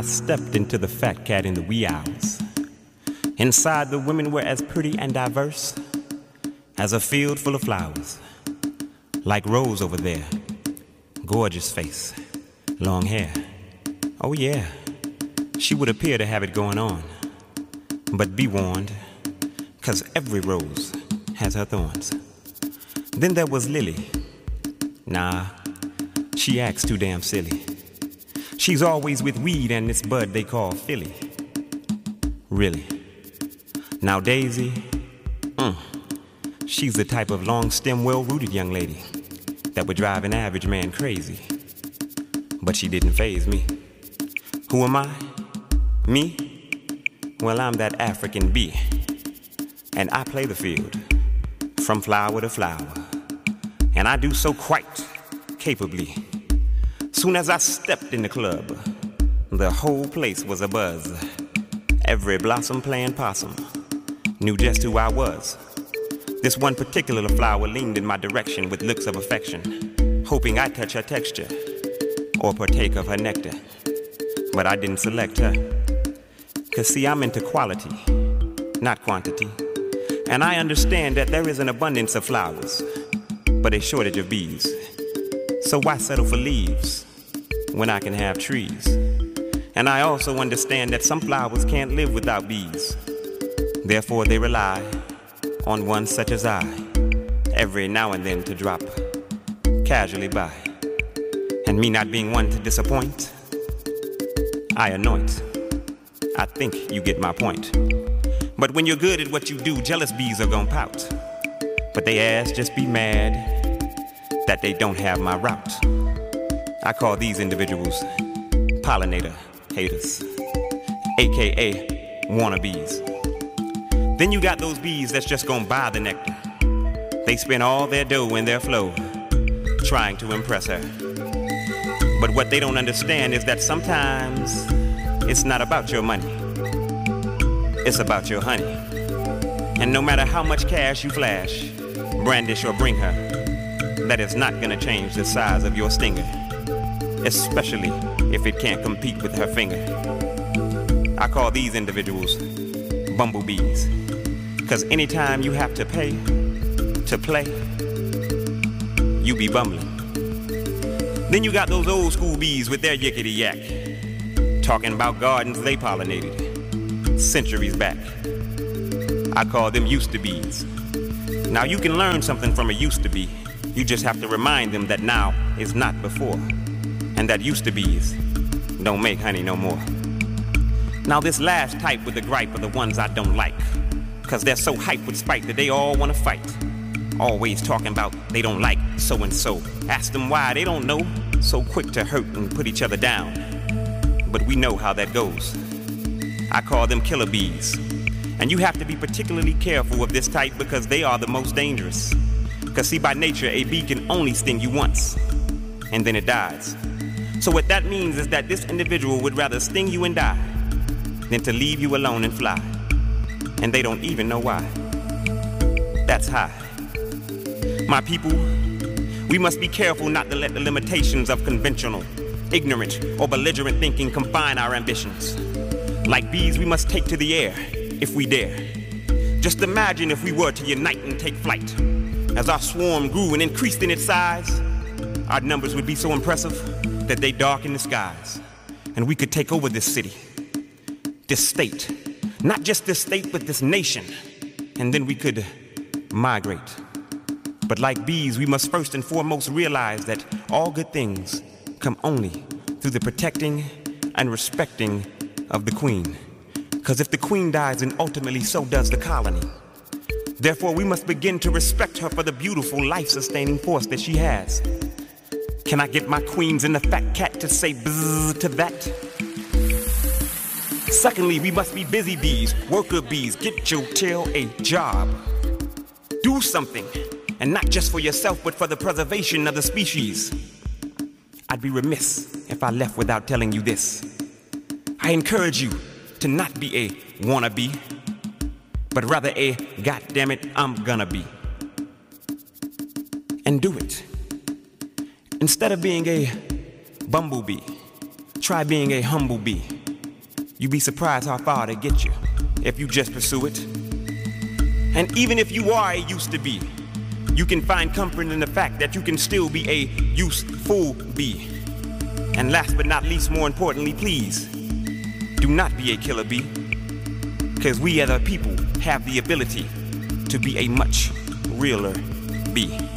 stepped into the Fat Cat in the wee hours. Inside, the women were as pretty and diverse as a field full of flowers. Like Rose over there, gorgeous face, long hair. Oh yeah, she would appear to have it going on. But be warned, 'cause every rose has her thorns. Then there was Lily. Nah, she acts too damn silly. She's always with weed and this bud they call Philly. Really. Now Daisy, she's the type of long-stem, well-rooted young lady that would drive an average man crazy. But she didn't faze me. Who am I? Me? Well, I'm that African bee, and I play the field from flower to flower, and I do so quite capably. Soon as I stepped in the club, the whole place was abuzz. Every blossom playing possum knew just who I was. This one particular flower leaned in my direction with looks of affection, hoping I'd touch her texture or partake of her nectar. But I didn't select her. 'Cause see, I'm into quality, not quantity. And I understand that there is an abundance of flowers, but a shortage of bees. So why settle for leaves when I can have trees? And I also understand that some flowers can't live without bees. Therefore they rely on one such as I, every now and then to drop casually by. And me not being one to disappoint, I anoint. I think you get my point. But when you're good at what you do, jealous bees are gonna pout. But they ass just be mad that they don't have my route. I call these individuals pollinator haters, AKA wannabes. Then you got those bees that's just gonna buy the nectar. They spend all their dough in their flow trying to impress her. But what they don't understand is that sometimes it's not about your money, it's about your honey. And no matter how much cash you flash, brandish or bring her, that is not gonna change the size of your stinger, especially if it can't compete with her finger. I call these individuals bumblebees, 'cause anytime you have to pay to play, you be bumbling. Then you got those old school bees with their yickety yak, talking about gardens they pollinated centuries back. I call them used to bees. Now you can learn something from a used to be. You just have to remind them that now is not before, and that used to bees don't make honey no more. Now this last type with the gripe are the ones I don't like, 'cause they're so hyped with spite that they all wanna fight. Always talking about they don't like so-and-so. Ask them why, they don't know. So quick to hurt and put each other down. But we know how that goes. I call them killer bees. And you have to be particularly careful of this type because they are the most dangerous. 'Cause see, by nature, a bee can only sting you once, and then it dies. So what that means is that this individual would rather sting you and die than to leave you alone and fly. And they don't even know why. That's high. My people, we must be careful not to let the limitations of conventional, ignorant, or belligerent thinking confine our ambitions. Like bees, we must take to the air if we dare. Just imagine if we were to unite and take flight. As our swarm grew and increased in its size, our numbers would be so impressive that they darken the skies. And we could take over this city, this state. Not just this state, but this nation. And then we could migrate. But like bees, we must first and foremost realize that all good things come only through the protecting and respecting of the queen. Because if the queen dies, then ultimately so does the colony. Therefore, we must begin to respect her for the beautiful life-sustaining force that she has. Can I get my queens and the fat cat to say bzzz to that? Secondly, we must be busy bees, worker bees. Get your tail a job. Do something, and not just for yourself, but for the preservation of the species. I'd be remiss if I left without telling you this. I encourage you to not be a wannabe, but rather a goddammit, I'm gonna be. And do it. Instead of being a bumblebee, try being a humble bee. You'd be surprised how far they get you if you just pursue it. And even if you are a used to be, you can find comfort in the fact that you can still be a useful bee. And last but not least, more importantly, please, do not be a killer bee. Because we as a people have the ability to be a much realer bee.